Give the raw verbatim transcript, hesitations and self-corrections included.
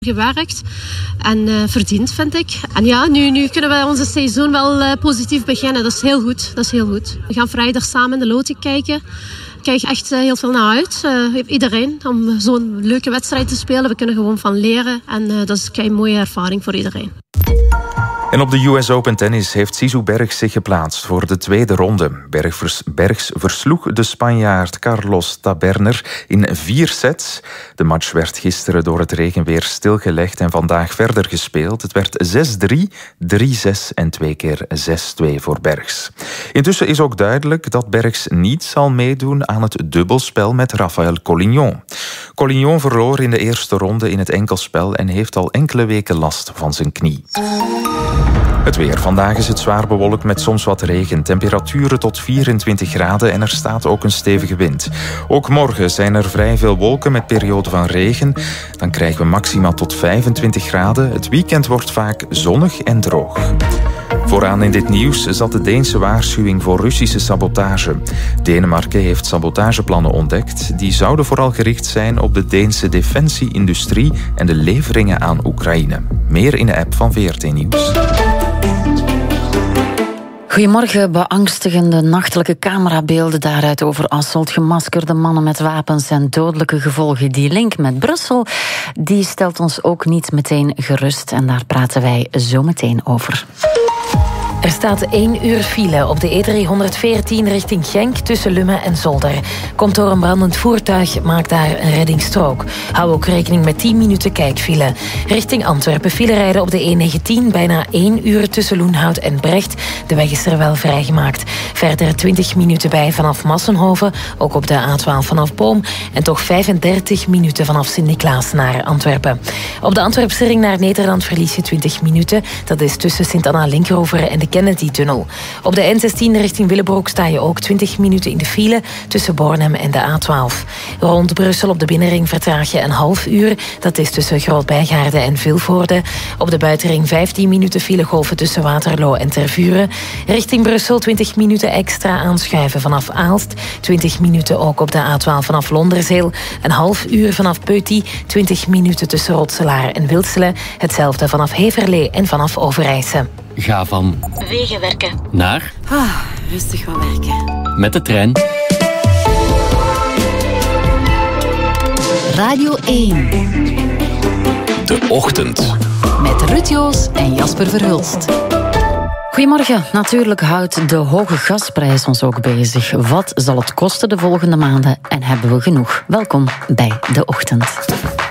gewerkt en uh, verdiend, vind ik. En ja, nu, nu kunnen we onze seizoen wel uh, positief beginnen. Dat is heel goed. Dat is heel goed. We gaan vrijdag samen in de loting kijken. Ik kijk echt uh, heel veel naar uit. Uh, iedereen, om zo'n leuke wedstrijd te spelen. We kunnen gewoon van leren. En uh, dat is een mooie ervaring voor iedereen. En op de U S Open Tennis heeft Zizou Bergs zich geplaatst voor de tweede ronde. Bergs, Bergs versloeg de Spanjaard Carlos Taberner in vier sets. De match werd gisteren door het regenweer stilgelegd en vandaag verder gespeeld. Het werd zes drie, drie zes en twee keer zes twee voor Bergs. Intussen is ook duidelijk dat Bergs niet zal meedoen aan het dubbelspel met Rafael Collignon. Collignon verloor in de eerste ronde in het enkelspel en heeft al enkele weken last van zijn knie. Het weer. Vandaag is het zwaar bewolkt met soms wat regen. Temperaturen tot vierentwintig graden en er staat ook een stevige wind. Ook morgen zijn er vrij veel wolken met perioden van regen. Dan krijgen we maxima tot vijfentwintig graden. Het weekend wordt vaak zonnig en droog. Vooraan in dit nieuws zat de Deense waarschuwing voor Russische sabotage. Denemarken heeft sabotageplannen ontdekt. Die zouden vooral gericht zijn op de Deense defensieindustrie en de leveringen aan Oekraïne. Meer in de app van V R T Nieuws. Goedemorgen. Beangstigende nachtelijke camerabeelden daaruit over Asselt. Gemaskerde mannen met wapens en dodelijke gevolgen. Die link met Brussel, die stelt ons ook niet meteen gerust. En daar praten wij zo meteen over. Er staat één uur file op de E driehonderdveertien richting Genk tussen Lummen en Zolder. Komt door een brandend voertuig, maakt daar een reddingsstrook. Hou ook rekening met tien minuten kijkfile. Richting Antwerpen file rijden op de E negentien bijna één uur tussen Loenhout en Brecht. De weg is er wel vrijgemaakt. Verder twintig minuten bij vanaf Massenhoven, ook op de A twaalf vanaf Boom. En toch vijfendertig minuten vanaf Sint-Niklaas naar Antwerpen. Op de Antwerpse ring naar Nederland verlies je twintig minuten. Dat is tussen Sint-Anna-Linkeroever en de Kennedy-tunnel. Op de N zestien richting Willebroek sta je ook twintig minuten in de file tussen Bornem en de A twaalf. Rond Brussel op de binnenring vertraag je een half uur. Dat is tussen Groot-Bijgaarde en Vilvoorde. Op de buitenring vijftien minuten filegolven tussen Waterloo en Tervuren. Richting Brussel twintig minuten extra aanschuiven vanaf Aalst. twintig minuten ook op de A twaalf vanaf Londerzeel. Een half uur vanaf Peuty. twintig minuten tussen Rotselaar en Wilselen. Hetzelfde vanaf Heverlee en vanaf Overijse. Ga van Wegenwerken naar ah, rustig gaan werken. Met de trein. Radio één. De Ochtend. Met Ruud Joos en Jasper Verhulst. Goedemorgen. Natuurlijk houdt de hoge gasprijs ons ook bezig. Wat zal het kosten de volgende maanden en hebben we genoeg? Welkom bij De Ochtend.